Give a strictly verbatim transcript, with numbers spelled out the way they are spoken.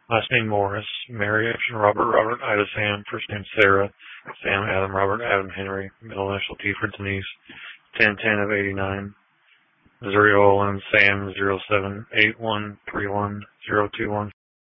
Last name Morris. Mary Epson Robert Robert Ida Sam. First name Sarah. Sam Adam Robert Adam Henry. Middle initial T for Denise. ten ten of eighty-nine. Missouri O L M Sam zero seven eight one three one zero two one.